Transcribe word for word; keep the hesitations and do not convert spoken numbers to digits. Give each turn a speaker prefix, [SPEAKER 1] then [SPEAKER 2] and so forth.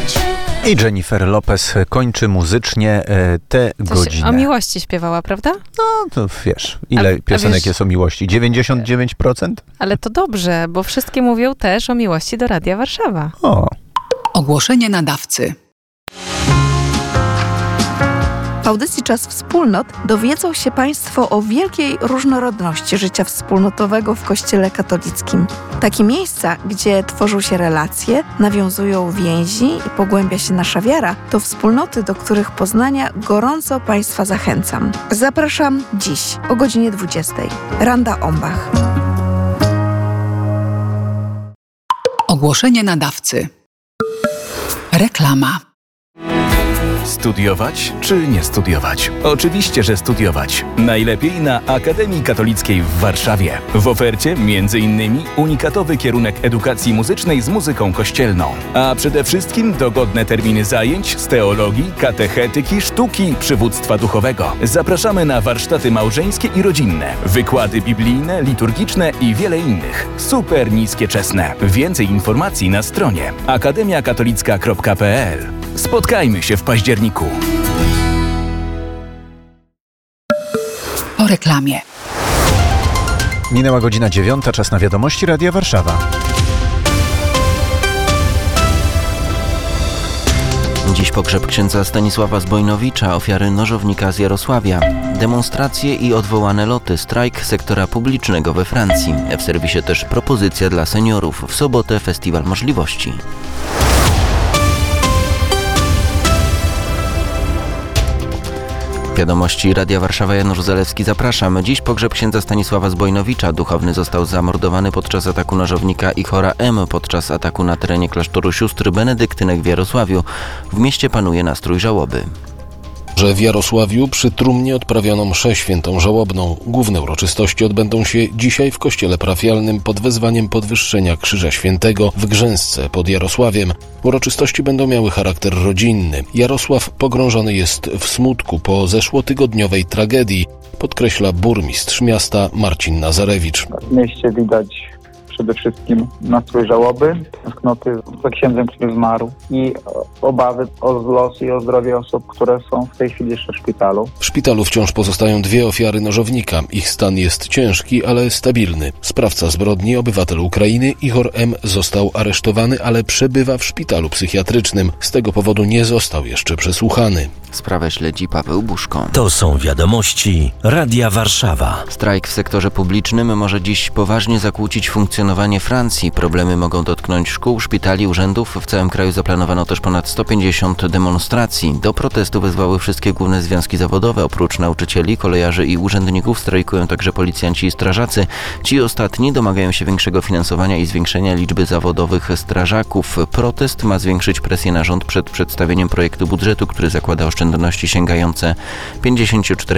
[SPEAKER 1] I Jennifer Lopez kończy muzycznie tę godzinę.
[SPEAKER 2] O miłości śpiewała, prawda?
[SPEAKER 1] No, to wiesz, ile a, piosenek a wiesz, jest o miłości? dziewięćdziesiąt dziewięć procent?
[SPEAKER 2] Ale to dobrze, bo wszystkie mówią też o miłości do Radia Warszawa.
[SPEAKER 1] O.
[SPEAKER 3] Ogłoszenie nadawcy.
[SPEAKER 4] W audycji Czas Wspólnot dowiedzą się Państwo o wielkiej różnorodności życia wspólnotowego w Kościele katolickim. Takie miejsca, gdzie tworzą się relacje, nawiązują więzi i pogłębia się nasza wiara, to wspólnoty, do których poznania gorąco Państwa zachęcam. Zapraszam dziś o godzinie dwudziestej. Randa Ombach.
[SPEAKER 3] Ogłoszenie nadawcy. Reklama.
[SPEAKER 5] Studiować czy nie studiować? Oczywiście, że studiować. Najlepiej na Akademii Katolickiej w Warszawie. W ofercie między innymi unikatowy kierunek edukacji muzycznej z muzyką kościelną. A przede wszystkim dogodne terminy zajęć z teologii, katechetyki, sztuki, przywództwa duchowego. Zapraszamy na warsztaty małżeńskie i rodzinne, wykłady biblijne, liturgiczne i wiele innych. Super niskie czesne. Więcej informacji na stronie akademia katolicka kropka p l. Spotkajmy się w październiku.
[SPEAKER 3] Po reklamie.
[SPEAKER 1] Minęła godzina dziewiąta, czas na wiadomości Radia Warszawa.
[SPEAKER 6] Dziś pogrzeb księdza Stanisława Zbojnowicza, ofiary nożownika z Jarosławia. Demonstracje i odwołane loty, strajk sektora publicznego we Francji. W serwisie też propozycja dla seniorów. W sobotę Festiwal Możliwości. Wiadomości Radia Warszawa, Janusz Zalewski, zapraszam. Dziś pogrzeb księdza Stanisława Zbojnowicza. Duchowny został zamordowany podczas ataku nożownika Ichora M. podczas ataku na terenie klasztoru sióstr benedyktynek w Jarosławiu. W mieście panuje nastrój żałoby.
[SPEAKER 7] Że w Jarosławiu przy trumnie odprawiono mszę świętą żałobną. Główne uroczystości odbędą się dzisiaj w kościele parafialnym pod wezwaniem podwyższenia Krzyża Świętego w Grzęsce pod Jarosławiem. Uroczystości będą miały charakter rodzinny. Jarosław pogrążony jest w smutku po zeszłotygodniowej tragedii, podkreśla burmistrz miasta Marcin Nazarewicz.
[SPEAKER 8] W mieście widać przede wszystkim nastrój żałoby, tęsknoty za księdzem, który zmarł i obawy o los i o zdrowie osób, które są w tej chwili jeszcze w szpitalu.
[SPEAKER 7] W szpitalu wciąż pozostają dwie ofiary nożownika. Ich stan jest ciężki, ale stabilny. Sprawca zbrodni, obywatel Ukrainy, Ichor M. został aresztowany, ale przebywa w szpitalu psychiatrycznym. Z tego powodu nie został jeszcze przesłuchany.
[SPEAKER 6] Sprawę śledzi Paweł Buszko.
[SPEAKER 9] To są wiadomości Radia Warszawa.
[SPEAKER 6] Strajk w sektorze publicznym może dziś poważnie zakłócić funkcjonowanie Francji. Problemy mogą dotknąć szkół, szpitali, urzędów. W całym kraju zaplanowano też ponad sto pięćdziesiąt demonstracji. Do protestu wezwały wszystkie główne związki zawodowe. Oprócz nauczycieli, kolejarzy i urzędników strajkują także policjanci i strażacy. Ci ostatni domagają się większego finansowania i zwiększenia liczby zawodowych strażaków. Protest ma zwiększyć presję na rząd przed przedstawieniem projektu budżetu, który zakłada oszczędności sięgające pięćdziesiąt cztery